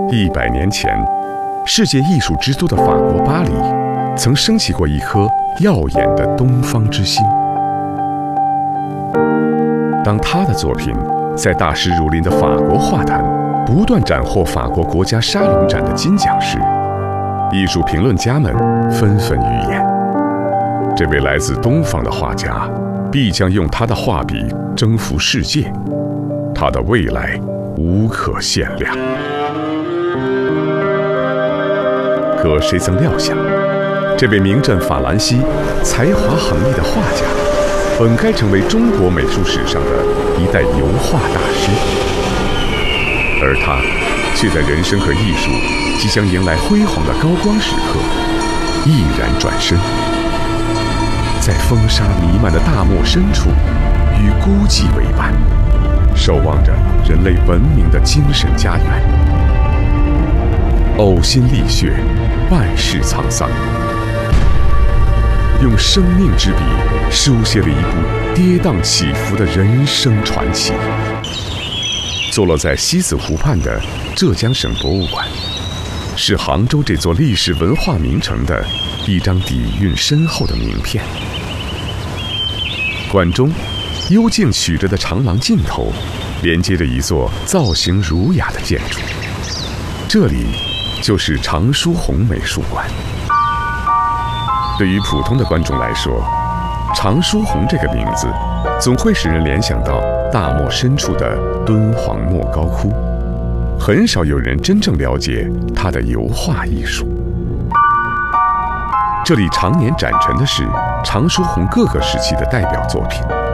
100年前，世界艺术之都的法国巴黎，曾升起过一颗耀眼的东方之星。当他的作品在大师如林的法国画坛不断斩获法国国家沙龙展的金奖时，艺术评论家们纷纷预言，这位来自东方的画家必将用他的画笔征服世界，他的未来无可限量。可谁曾料想，这位名震法兰西、才华横溢的画家，本该成为中国美术史上的一代油画大师，而他却在人生和艺术即将迎来辉煌的高光时刻，毅然转身，在风沙弥漫的大漠深处，与孤寂为伴，守望着人类文明的精神家园。呕心沥血，万世沧桑，用生命之笔书写了一部跌宕起伏的人生传奇。坐落在西子湖畔的浙江省博物馆，是杭州这座历史文化名城的一张底蕴深厚的名片。馆中幽静曲折的长廊尽头，连接着一座造型儒雅的建筑，这里就是常书鸿美术馆。对于普通的观众来说，常书鸿这个名字总会使人联想到大漠深处的敦煌莫高窟，很少有人真正了解他的油画艺术。这里常年展陈的是常书鸿各个时期的代表作品，